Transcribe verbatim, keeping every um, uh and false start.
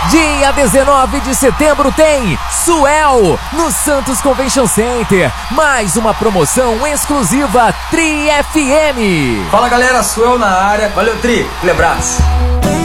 Dia dezenove de setembro tem Suel no Santos Convention Center. Mais uma promoção exclusiva Tri F M. Fala galera, Suel na área. Valeu, Tri. Aquele abraço.